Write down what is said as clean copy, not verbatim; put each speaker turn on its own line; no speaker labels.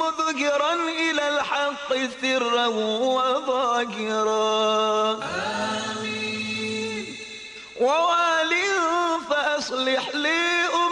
مذكرا إلى الحق سرا وظاهرا. آمين. ووال فأصلح لي